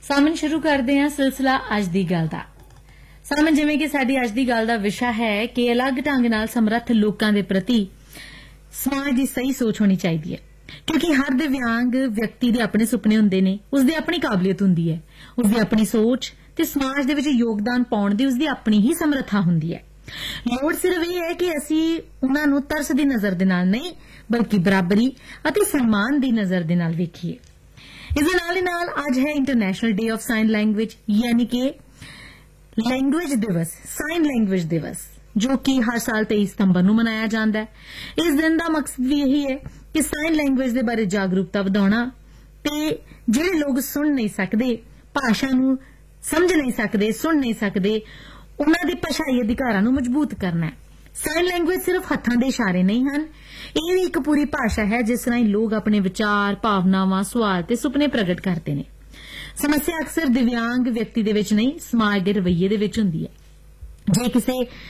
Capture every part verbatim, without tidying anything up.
ਸਾਮਨ ਸ਼ੁਰੂ ਕਰਦੇ ਹਾਂ ਸਿਲਸਿਲਾ ਅੱਜ ਦੀ ਗੱਲ ਦਾ। ਸਾਮਨ ਜਿਵੇਂ ਕਿ ਸਾਡੀ ਅੱਜ ਦੀ ਗੱਲ ਦਾ ਵਿਸ਼ਾ ਹੈ ਕਿ ਅਲੱਗ ਢੰਗ ਨਾਲ ਸਮਰੱਥ ਲੋਕਾਂ ਦੇ ਪ੍ਰਤੀ ਸਮਾਜ ਦੀ ਸਹੀ ਸੋਚ ਹੋਣੀ ਚਾਹੀਦੀ ਹੈ, ਕਿਉਂਕਿ ਹਰ ਦਿਵਿਆਂਗ ਵਿਅਕਤੀ ਦੇ ਆਪਣੇ ਸੁਪਨੇ ਹੁੰਦੇ ਨੇ, ਉਸਦੀ ਆਪਣੀ ਕਾਬਲੀਅਤ ਹੁੰਦੀ ਹੈ, ਉਸਦੀ ਆਪਣੀ ਸੋਚ ਤੇ ਸਮਾਜ ਦੇ ਵਿੱਚ ਯੋਗਦਾਨ ਪਾਉਣ ਦੀ ਉਸਦੀ ਆਪਣੀ ਹੀ ਸਮਰੱਥਾ ਹੁੰਦੀ ਹੈ। ਲੋੜ ਸਿਰਫ ਇਹ ਹੈ ਕਿ ਅਸੀਂ ਉਹਨਾਂ ਨੂੰ ਤਰਸ ਦੀ ਨਜ਼ਰ ਦੇ ਨਾਲ ਨਹੀਂ ਬਲਕਿ ਬਰਾਬਰੀ ਅਤੇ ਸਨਮਾਨ ਦੀ ਨਜ਼ਰ ਦੇ ਨਾਲ ਵੇਖੀਏ। ਇਸ ਦੇ ਨਾਲ ਹੀ ਨਾਲ ਅੱਜ ਹੈ international day of sign language, ਯਾਨੀ ਕਿ ਲੈਂਗੁਏਜ ਦਿਵਸ, ਸਾਈਨ ਲੈਂਗੁਏਜ ਦਿਵਸ, ਜੋ ਕਿ ਹਰ ਸਾਲ ਤੇਈ ਸਤੰਬਰ ਨੂੰ ਮਨਾਇਆ ਜਾਂਦਾ ਹੈ। ਇਸ ਦਿਨ ਦਾ ਮਕਸਦ ਵੀ ਇਹੀ ਹੈ ਕਿ ਸਾਈਨ ਲੈਂਗੁਏਜ ਦੇ ਬਾਰੇ ਜਾਗਰੂਕਤਾ ਵਧਾਉਣਾ ਤੇ ਜਿਹੜੇ ਲੋਕ ਸੁਣ ਨਹੀਂ ਸਕਦੇ, ਭਾਸ਼ਾ ਨੂੰ ਸਮਝ ਨਹੀਂ ਸਕਦੇ, ਸੁਣ ਨਹੀਂ ਸਕਦੇ, ਉਹਨਾਂ ਦੇ ਭਾਸ਼ਾਈ ਅਧਿਕਾਰਾਂ ਨੂੰ ਮਜ਼ਬੂਤ ਕਰਨਾ ਹੈ। ਸਾਈਨ ਲੈਂਗੁਏਜ ਸਿਰਫ ਹੱਥਾਂ ਦੇ ਇਸ਼ਾਰੇ ਨਹੀਂ ਹਨ, ਇਹ ਵੀ ਇੱਕ ਪੂਰੀ ਭਾਸ਼ਾ ਹੈ ਜਿਸ ਰਾਹੀਂ ਲੋਕ ਆਪਣੇ ਵਿਚਾਰ, ਭਾਵਨਾਵਾਂ, ਸਵਾਲ ਤੇ ਸੁਪਨੇ ਪ੍ਰਗਟ ਕਰਦੇ ਨੇ। ਸਮੱਸਿਆ ਅਕਸਰ ਦਿਵਿਆਂਗ ਵਿਅਕਤੀ ਦੇ ਵਿੱਚ ਨਹੀਂ, ਸਮਾਜ ਦੇ ਰਵੱਈਏ ਦੇ ਵਿੱਚ ਹੁੰਦੀ ਹੈ। ਜੇ ਕਿਸੇ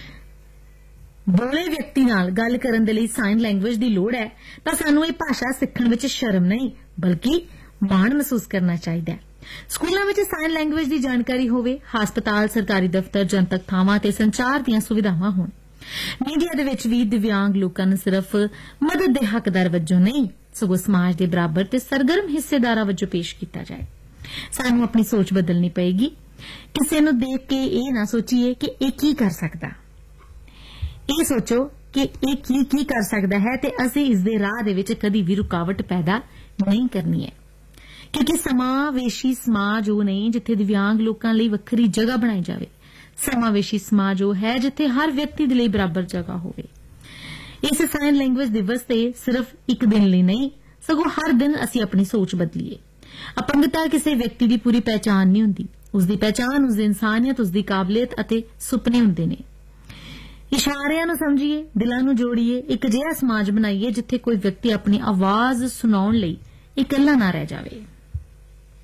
ਬੋਲੇ ਵਿਅਕਤੀ ਨਾਲ ਗੱਲ ਕਰਨ ਦੇ ਲਈ ਸਾਈਨ ਲੈਂਗੁਏਜ ਦੀ ਲੋੜ ਹੈ ਤਾਂ ਸਾਨੂੰ ਇਹ ਭਾਸ਼ਾ ਸਿੱਖਣ ਵਿੱਚ ਸ਼ਰਮ ਨਹੀਂ ਬਲਕਿ ਮਾਣ ਮਹਿਸੂਸ ਕਰਨਾ ਚਾਹੀਦਾ ਹੈ। ਸਕੂਲਾਂ ਵਿੱਚ ਸਾਈਨ ਲੈਂਗੁਏਜ ਦੀ ਜਾਣਕਾਰੀ ਹੋਵੇ, ਹਸਪਤਾਲ, ਸਰਕਾਰੀ ਦਫ਼ਤਰ, ਜਨਤਕ ਥਾਵਾਂ ਤੇ ਸੰਚਾਰ ਦੀਆਂ ਸੁਵਿਧਾਵਾਂ ਹੋਣ। ਮੀਡੀਆ ਦੇ ਵਿੱਚ ਵੀ ਦਿਵਿਆਂਗ ਲੋਕਾਂ ਨੂੰ ਸਿਰਫ ਮਦਦ ਦੇ ਹੱਕਦਾਰ ਵਜੋਂ ਨਹੀਂ ਸਗੋਂ ਸਮਾਜ ਦੇ ਬਰਾਬਰ ਤੇ ਸਰਗਰਮ ਹਿੱਸੇਦਾਰਾਂ ਵਜੋਂ ਪੇਸ਼ ਕੀਤਾ ਜਾਏ। ਸਾਨੂੰ ਆਪਣੀ ਸੋਚ ਬਦਲਣੀ ਪਏਗੀ। ਕਿਸੇ ਨੂੰ ਦੇਖ ਕੇ ਇਹ ਨਾ ਸੋਚੀਏ ਕਿ ਇਹ ਕੀ ਕਰ ਸਕਦਾ, ਇਹ ਸੋਚੋ ਕਿ ਇਹ ਕੀ ਕੀ ਕਰ ਸਕਦਾ ਹੈ ਤੇ ਅਸੀਂ ਇਸ ਦੇ ਰਾਹ ਦੇ ਵਿੱਚ ਕਦੀ ਵੀ ਰੁਕਾਵਟ ਪੈਦਾ ਨਹੀਂ ਕਰਨੀ ਹੈ, ਕਿਉਂਕਿ ਸਮਾਵੇਸ਼ੀ ਸਮਾਜ ਉਹ ਨਹੀਂ ਜਿੱਥੇ ਦਿਵਿਆਂਗ ਲੋਕਾਂ ਲਈ ਵੱਖਰੀ ਜਗ੍ਹਾ ਬਣਾਈ ਜਾਵੇ। ਸਮਾਵੇਸ਼ੀ ਸਮਾਜ ਉਹ ਹੈ ਜਿੱਥੇ ਹਰ ਵਿਅਕਤੀ ਦੇ ਲਈ ਬਰਾਬਰ ਜਗ੍ਹਾ ਹੋਵੇ। ਇਸ ਸਾਈਨ ਲੈਂਗੁਏਜ ਦਿਵਸ ਤੇ ਸਿਰਫ ਇੱਕ ਦਿਨ ਲਈ ਨਹੀਂ ਸਗੋਂ ਹਰ ਦਿਨ ਅਸੀਂ ਆਪਣੀ ਸੋਚ ਬਦਲੀਏ। ਅਪੰਗਤਾ ਕਿਸੇ ਵਿਅਕਤੀ ਦੀ ਪੂਰੀ ਪਹਿਚਾਣ ਨਹੀਂ ਹੁੰਦੀ, ਉਸਦੀ ਪਹਿਚਾਣ ਉਸਦੀ ਇਨਸਾਨੀਅਤ, ਉਸਦੀ ਕਾਬਲੀਅਤ ਅਤੇ ਸੁਪਨੇ ਹੁੰਦੇ ਨੇ। ਇਸ਼ਾਰਿਆਂ ਨੂੰ ਸਮਝੀਏ, ਦਿਲਾਂ ਨੂੰ ਜੋੜੀਏ, ਇੱਕ ਅਜਿਹਾ ਸਮਾਜ ਬਣਾਈਏ ਜਿੱਥੇ ਕੋਈ ਵਿਅਕਤੀ ਆਪਣੀ ਆਵਾਜ਼ ਸੁਣਾਉਣ ਲਈ ਇਕੱਲਾ ਨਾ ਰਹਿ ਜਾਵੇ।